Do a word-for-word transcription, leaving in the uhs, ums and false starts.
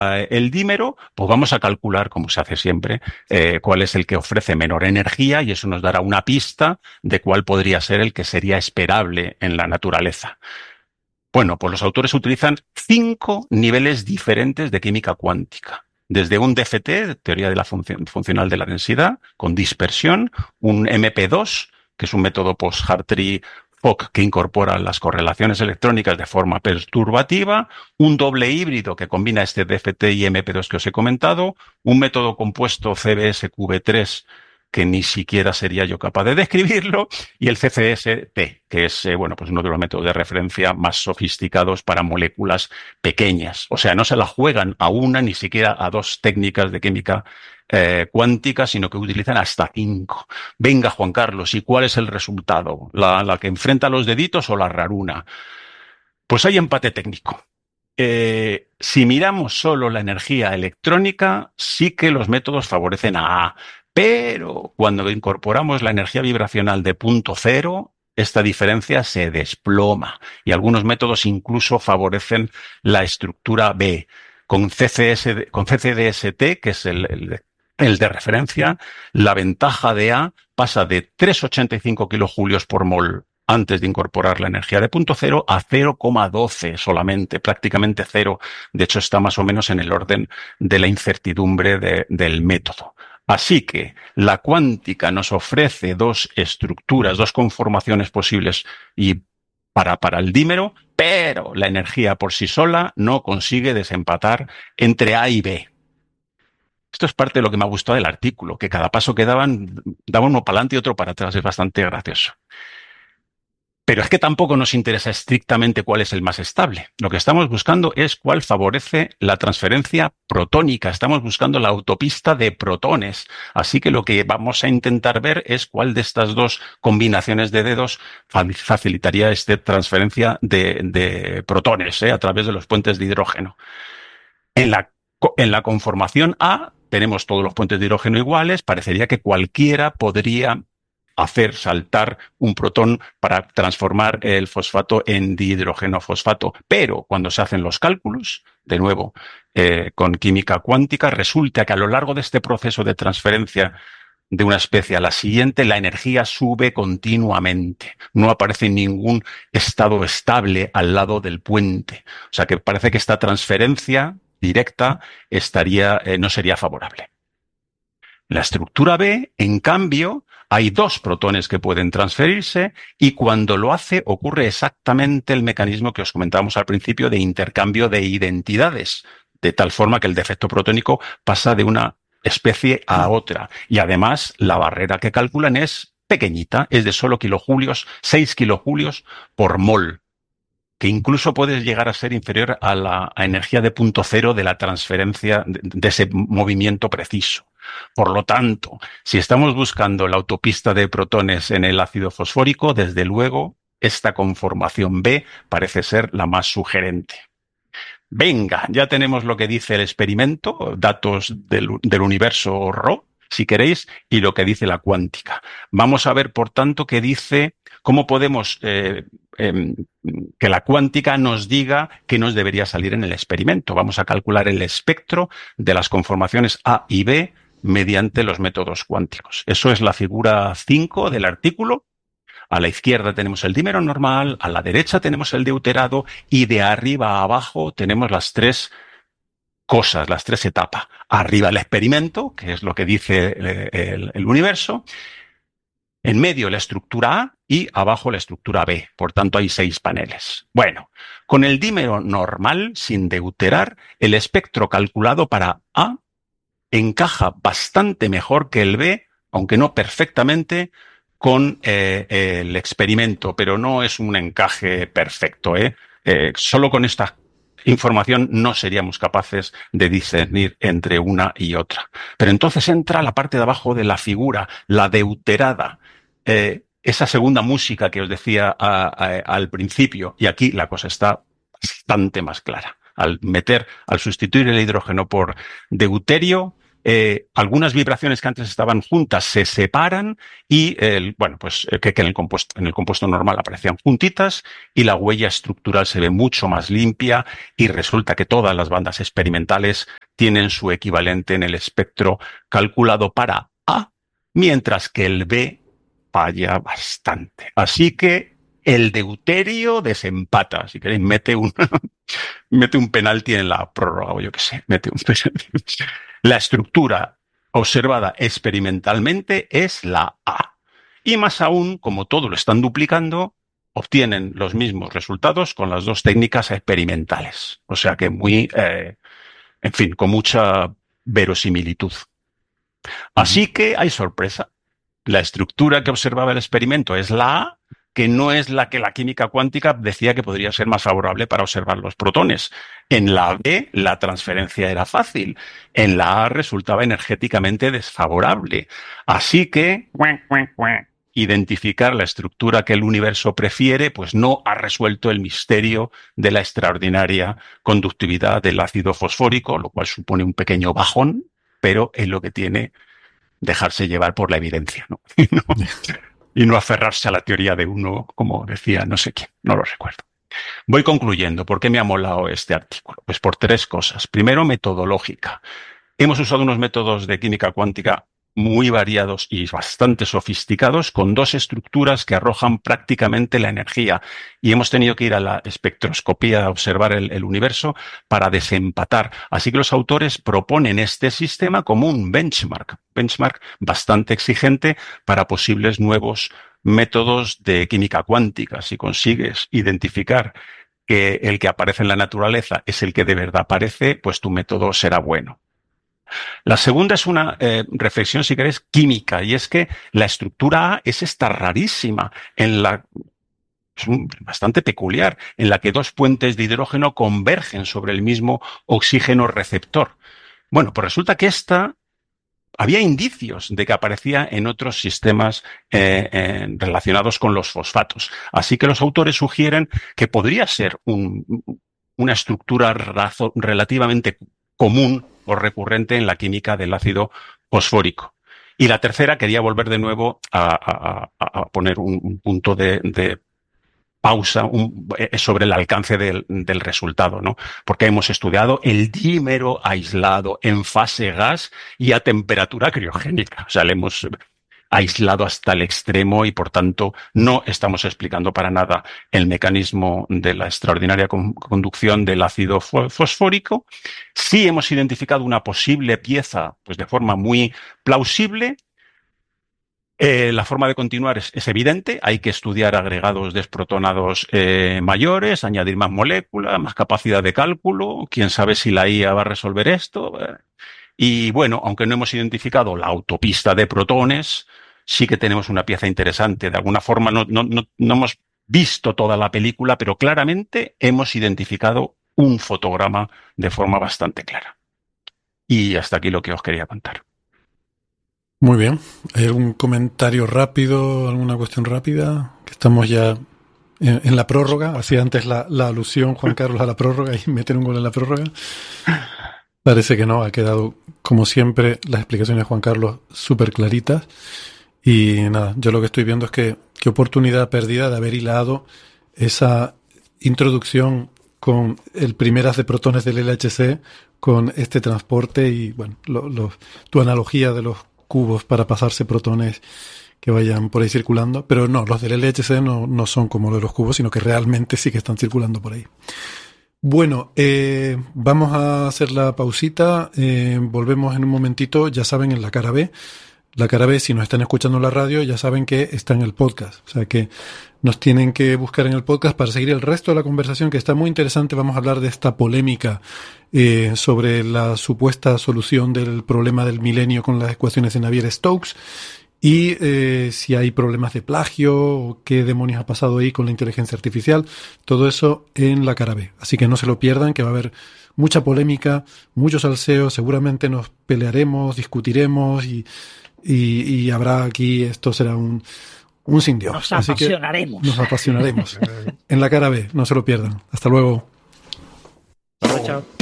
el dímero, pues vamos a calcular, como se hace siempre, eh, cuál es el que ofrece menor energía y eso nos dará una pista de cuál podría ser el que sería esperable en la naturaleza. Bueno, pues los autores utilizan cinco niveles diferentes de química cuántica. Desde un D F T, teoría de la función, funcional de la densidad, con dispersión, un M P dos, que es un método post-Hartree-Fock que incorpora las correlaciones electrónicas de forma perturbativa, un doble híbrido que combina este D F T y M P dos que os he comentado, un método compuesto C B S Q V tres que ni siquiera sería yo capaz de describirlo, y el C C S T, que es eh, bueno, pues uno de los métodos de referencia más sofisticados para moléculas pequeñas. O sea, no se la juegan a una ni siquiera a dos técnicas de química eh, cuántica, sino que utilizan hasta cinco. Venga, Juan Carlos, ¿y cuál es el resultado? ¿La, la que enfrenta los deditos o la raruna? Pues hay empate técnico. Eh, si miramos solo la energía electrónica, sí que los métodos favorecen a A, pero cuando incorporamos la energía vibracional de punto cero, esta diferencia se desploma y algunos métodos incluso favorecen la estructura B. Con C C S, con C C D S T, que es el, el, el de referencia, la ventaja de A pasa de tres coma ochenta y cinco kilojulios por mol antes de incorporar la energía de punto cero a cero coma doce solamente, prácticamente cero. De hecho, está más o menos en el orden de la incertidumbre de, del método. Así que la cuántica nos ofrece dos estructuras, dos conformaciones posibles y para, para el dímero, pero la energía por sí sola no consigue desempatar entre A y B. Esto es parte de lo que me ha gustado del artículo, que cada paso que daban, daban uno para adelante y otro para atrás. Es bastante gracioso. Pero es que tampoco nos interesa estrictamente cuál es el más estable. Lo que estamos buscando es cuál favorece la transferencia protónica. Estamos buscando la autopista de protones. Así que lo que vamos a intentar ver es cuál de estas dos combinaciones de dedos facilitaría esta transferencia de, de protones ¿eh? a través de los puentes de hidrógeno. En la, en la conformación A tenemos todos los puentes de hidrógeno iguales. Parecería que cualquiera podría hacer saltar un protón para transformar el fosfato en dihidrógeno fosfato. Pero cuando se hacen los cálculos, de nuevo, eh, con química cuántica, resulta que a lo largo de este proceso de transferencia de una especie a la siguiente, la energía sube continuamente. No aparece ningún estado estable al lado del puente. O sea que parece que esta transferencia directa estaría, eh, no sería favorable. En la estructura B, en cambio, hay dos protones que pueden transferirse y cuando lo hace ocurre exactamente el mecanismo que os comentábamos al principio de intercambio de identidades, de tal forma que el defecto protónico pasa de una especie a otra. Y además, la barrera que calculan es pequeñita, es de solo kilojulios, seis kilojulios por mol, que incluso puede llegar a ser inferior a la a energía de punto cero de la transferencia de, de ese movimiento preciso. Por lo tanto, si estamos buscando la autopista de protones en el ácido fosfórico, desde luego, esta conformación B parece ser la más sugerente. Venga, ya tenemos lo que dice el experimento, datos del, del universo R O, si queréis, y lo que dice la cuántica. Vamos a ver, por tanto, qué dice, cómo podemos eh, eh, que la cuántica nos diga qué nos debería salir en el experimento. Vamos a calcular el espectro de las conformaciones A y B mediante los métodos cuánticos. Eso es la figura cinco del artículo. A la izquierda tenemos el dímero normal, a la derecha tenemos el deuterado y de arriba a abajo tenemos las tres cosas, las tres etapas. Arriba el experimento, que es lo que dice el, el, el universo. En medio la estructura A y abajo la estructura B. Por tanto, hay seis paneles. Bueno, con el dímero normal, sin deuterar, el espectro calculado para A encaja bastante mejor que el B, aunque no perfectamente, con eh, el experimento, pero no es un encaje perfecto. ¿eh? Eh, solo con esta información no seríamos capaces de discernir entre una y otra. Pero entonces entra la parte de abajo de la figura, la deuterada, eh, esa segunda música que os decía a, a, al principio, y aquí la cosa está bastante más clara. Al meter, al sustituir el hidrógeno por deuterio, eh, algunas vibraciones que antes estaban juntas se separan y, el, bueno, pues que, que en, el compuesto, en el compuesto normal aparecían juntitas y la huella estructural se ve mucho más limpia y resulta que todas las bandas experimentales tienen su equivalente en el espectro calculado para A, mientras que el B falla bastante. Así que el deuterio desempata. Si queréis, mete un, mete un penalti en la prórroga, o yo qué sé, mete un penalti. La estructura observada experimentalmente es la A. Y más aún, como todo lo están duplicando, obtienen los mismos resultados con las dos técnicas experimentales. O sea que muy, eh, en fin, con mucha verosimilitud. Así que hay sorpresa. La estructura que observaba el experimento es la A, que no es la que la química cuántica decía que podría ser más favorable para observar los protones. En la B, la transferencia era fácil. En la A resultaba energéticamente desfavorable. Así que identificar la estructura que el universo prefiere, pues no ha resuelto el misterio de la extraordinaria conductividad del ácido fosfórico, lo cual supone un pequeño bajón, pero es lo que tiene dejarse llevar por la evidencia, ¿no? Y no, y no aferrarse a la teoría de uno, como decía no sé quién, no lo recuerdo. Voy concluyendo. ¿Por qué me ha molado este artículo? Pues por tres cosas. Primero, metodológica. Hemos usado unos métodos de química cuántica muy variados y bastante sofisticados, con dos estructuras que arrojan prácticamente la energía. Y hemos tenido que ir a la espectroscopía a observar el, el universo para desempatar. Así que los autores proponen este sistema como un benchmark, benchmark bastante exigente para posibles nuevos métodos de química cuántica. Si consigues identificar que el que aparece en la naturaleza es el que de verdad aparece, pues tu método será bueno. La segunda es una eh, reflexión, si queréis, química, y es que la estructura A es esta rarísima, en la, es un, bastante peculiar, en la que dos puentes de hidrógeno convergen sobre el mismo oxígeno receptor. Bueno, pues resulta que esta había indicios de que aparecía en otros sistemas eh, eh, relacionados con los fosfatos. Así que los autores sugieren que podría ser un, una estructura razo, relativamente común o recurrente en la química del ácido fosfórico. Y la tercera, quería volver de nuevo a, a, a poner un, un punto de, de pausa un, sobre el alcance del, del resultado, ¿no? Porque hemos estudiado el dímero aislado en fase gas y a temperatura criogénica. O sea, le hemos aislado hasta el extremo y, por tanto, no estamos explicando para nada el mecanismo de la extraordinaria con- conducción del ácido fo- fosfórico. Sí hemos identificado una posible pieza, pues de forma muy plausible. Eh, la forma de continuar es, es evidente. Hay que estudiar agregados desprotonados eh, mayores, añadir más moléculas, más capacidad de cálculo. Quién sabe si la I A va a resolver esto. Eh, Y bueno, aunque no hemos identificado la autopista de protones, sí que tenemos una pieza interesante. De alguna forma no, no, no, no hemos visto toda la película, pero claramente hemos identificado un fotograma de forma bastante clara. Y hasta aquí lo que os quería contar. Muy bien. ¿Hay algún comentario rápido, alguna cuestión rápida? Que estamos ya en, en la prórroga. Hacía antes la, la alusión, Juan Carlos, a la prórroga y meter un gol en la prórroga. Parece que no, ha quedado, como siempre, las explicaciones de Juan Carlos súper claritas. Y nada, yo lo que estoy viendo es que qué oportunidad perdida de haber hilado esa introducción con el primer haz de protones del L H C, con este transporte y, bueno, lo, lo, tu analogía de los cubos para pasarse protones que vayan por ahí circulando. Pero no, los del L H C no, no son como los de los cubos, sino que realmente sí que están circulando por ahí. Bueno, eh, vamos a hacer la pausita, eh, volvemos en un momentito, ya saben, en la cara B. La cara B, si nos están escuchando en la radio, ya saben que está en el podcast. O sea que nos tienen que buscar en el podcast para seguir el resto de la conversación, que está muy interesante. Vamos a hablar de esta polémica eh, sobre la supuesta solución del problema del milenio con las ecuaciones de Navier-Stokes. Y eh, si hay problemas de plagio o qué demonios ha pasado ahí con la inteligencia artificial, todo eso en la cara B. Así que no se lo pierdan, que va a haber mucha polémica, mucho salseo, seguramente nos pelearemos, discutiremos y, y, y habrá aquí, esto será un, un sin Dios. Nos Así apasionaremos. Que nos apasionaremos. En la cara B, no se lo pierdan. Hasta luego. Chao, chao.